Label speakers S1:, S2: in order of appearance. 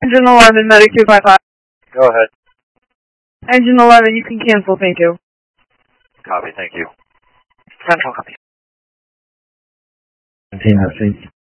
S1: Engine 11, Medic 255.
S2: Go ahead.
S1: Engine 11, you can cancel, thank you.
S2: Copy, thank you.
S3: Central copy.
S4: 17,